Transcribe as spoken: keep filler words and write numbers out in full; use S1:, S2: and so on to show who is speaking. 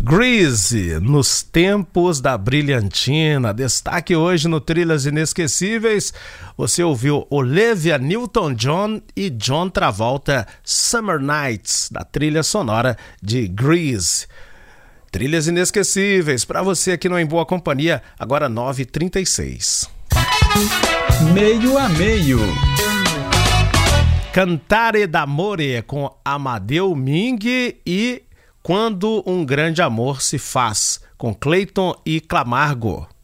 S1: Grease, nos tempos da brilhantina. Destaque hoje no Trilhas Inesquecíveis. Você ouviu Olivia Newton-John e John Travolta, Summer Nights, da trilha sonora de Grease. Trilhas Inesquecíveis, para você aqui no Em Boa Companhia, agora nove e trinta e seis.
S2: Meio a meio.
S1: Cantare d'amore com Amadeu Ming e Quando um Grande Amor se Faz, com Clayton e Camargo.